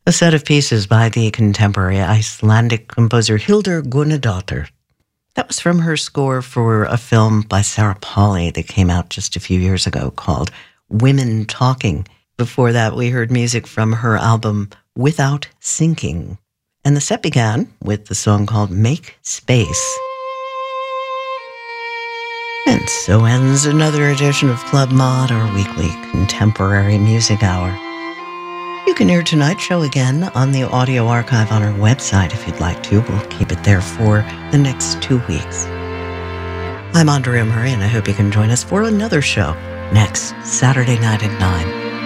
A set of pieces by the contemporary Icelandic composer Hildur Guðnadóttir. That was from her score for a film by Sarah Polley that came out just a few years ago called Women Talking. Before that, we heard music from her album Without Sinking. And the set began with the song called Make Space. And so ends another edition of Club Mod, our weekly contemporary music hour. You can hear tonight's show again on the audio archive on our website if you'd like to. We'll keep it there for the next 2 weeks. I'm Andrea Murray, and I hope you can join us for another show next Saturday night at 9.